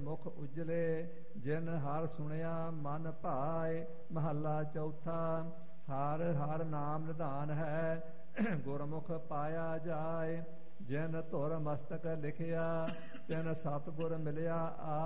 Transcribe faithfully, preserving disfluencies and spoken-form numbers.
ਮੁਖ ਉਜਲੇ ਜਿਨ ਹਰ ਸੁਣਿਆ ਮਨ ਭਾਏ। ਮਹੱਲਾ ਚੌਥਾ। ਹਰ ਹਰ ਨਾਮ ਨਿਧਾਨ ਹੈ ਗੁਰਮੁਖ ਪਾਇਆ ਜਾਏ। ਜਿਨ ਧੁਰ ਮਸਤਕ ਲਿਖਿਆ ਤਿਨ ਸਤਿਗੁਰ ਮਿਲਿਆ ਆ